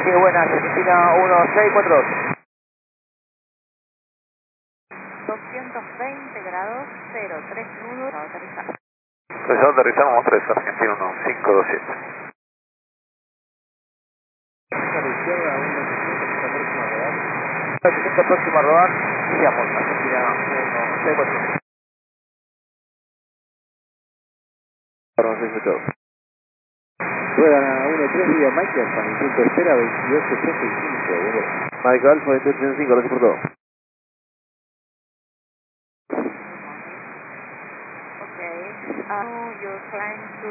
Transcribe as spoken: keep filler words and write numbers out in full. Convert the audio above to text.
Sí, buenas, Argentina uno seis cuatro dos. doscientos veinte grados, cero tres nudos, a aterrizar. Empezamos, aterrizamos tres, Argentina uno cinco dos siete. A la izquierda, uno ochocientos, próxima a rodar. ochocientos próximo a rodar, iniciamos, Argentina uno seis cuatro dos. Perdón, seis ocho dos. Ruedan a uno tres vía Michael, para el punto de espera veintidós ochenta y cinco. Michael Alfa veintiocho ochenta y cinco, gracias por todo. Okay, uh, you're flying to